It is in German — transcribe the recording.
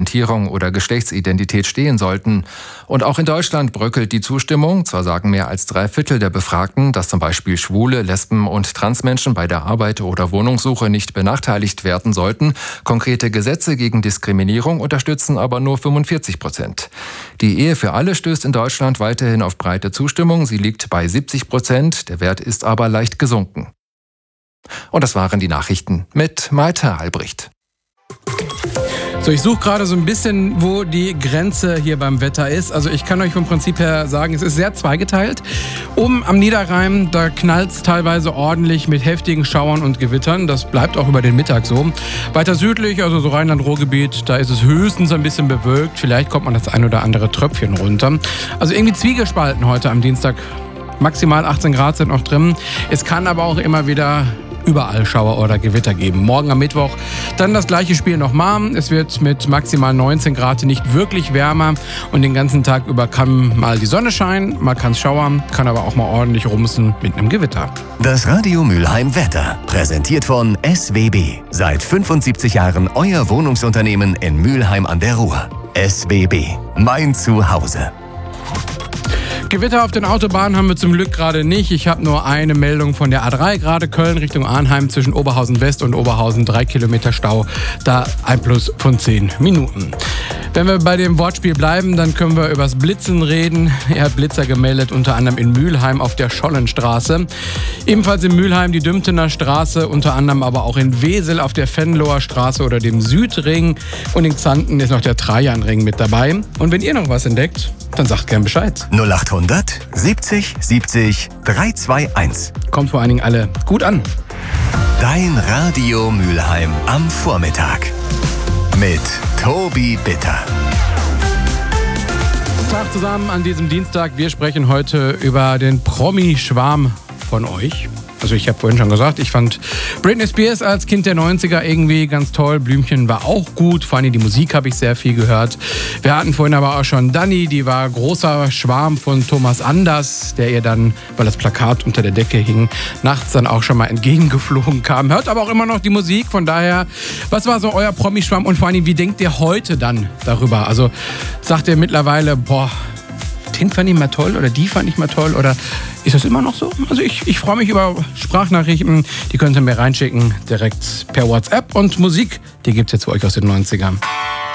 Orientierung oder Geschlechtsidentität stehen sollten. Und auch in Deutschland bröckelt die Zustimmung. Zwar sagen mehr als 3/4 der Befragten, dass zum Beispiel Schwule, Lesben und Transmenschen bei der Arbeit oder Wohnungssuche nicht benachteiligt werden sollten. Konkrete Gesetze gegen Diskriminierung unterstützen aber nur 45%. Die Ehe für alle stößt in Deutschland weiterhin auf breite Zustimmung. Sie liegt bei 70%. Der Wert ist aber leicht gesunken. Und das waren die Nachrichten mit Malte Albrecht. So, ich suche gerade so ein bisschen, wo die Grenze hier beim Wetter ist. Also ich kann euch vom Prinzip her sagen, es ist sehr zweigeteilt. Oben am Niederrhein, da knallt es teilweise ordentlich mit heftigen Schauern und Gewittern. Das bleibt auch über den Mittag so. Weiter südlich, also so Rheinland-Ruhr-Gebiet, da ist es höchstens ein bisschen bewölkt. Vielleicht kommt man das ein oder andere Tröpfchen runter. Also irgendwie zwiegespalten heute am Dienstag. Maximal 18 Grad sind noch drin. Es kann aber auch immer wieder überall Schauer oder Gewitter geben. Morgen am Mittwoch dann das gleiche Spiel nochmal. Es wird mit maximal 19 Grad nicht wirklich wärmer und den ganzen Tag über kann mal die Sonne scheinen, mal kann es schauern, kann aber auch mal ordentlich rumsen mit einem Gewitter. Das Radio Mülheim Wetter, präsentiert von SWB. Seit 75 Jahren euer Wohnungsunternehmen in Mülheim an der Ruhr. SWB, mein Zuhause. Gewitter auf den Autobahnen haben wir zum Glück gerade nicht. Ich habe nur eine Meldung von der A3, gerade Köln Richtung Arnheim zwischen Oberhausen West und Oberhausen, 3 Kilometer Stau, da ein Plus von 10 Minuten. Wenn wir bei dem Wortspiel bleiben, dann können wir übers Blitzen reden. Er hat Blitzer gemeldet, unter anderem in Mülheim auf der Schollenstraße. Ebenfalls in Mülheim die Dümtener Straße, unter anderem aber auch in Wesel auf der Venloer Straße oder dem Südring. Und in Xanten ist noch der Trajanring mit dabei. Und wenn ihr noch was entdeckt, dann sagt gern Bescheid. 0800 70 70 321. Kommt vor allen Dingen alle gut an. Dein Radio Mülheim am Vormittag. Mit Tobi Bitter. Tag zusammen an diesem Dienstag. Wir sprechen heute über den Promi-Schwarm von euch. Also ich habe vorhin schon gesagt, ich fand Britney Spears als Kind der 90er irgendwie ganz toll. Blümchen war auch gut, vor allem die Musik habe ich sehr viel gehört. Wir hatten vorhin aber auch schon Dani, die war großer Schwarm von Thomas Anders, der ihr dann, weil das Plakat unter der Decke hing, nachts dann auch schon mal entgegengeflogen kam. Hört aber auch immer noch die Musik, von daher, was war so euer Promi-Schwarm und vor allem, wie denkt ihr heute dann darüber? Also sagt ihr mittlerweile, boah, den fand ich mal toll oder die fand ich mal toll oder ist das immer noch so? Also ich freue mich über Sprachnachrichten, die könnt ihr mir reinschicken direkt per WhatsApp und Musik, die gibt's jetzt für euch aus den 90ern.